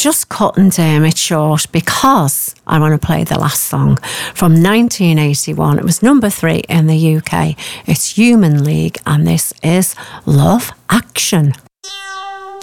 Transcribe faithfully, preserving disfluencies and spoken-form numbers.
just cutting um, it short because I want to play the last song from nineteen eighty-one. It was number three in the U K. It's Human League, and this is Love Action.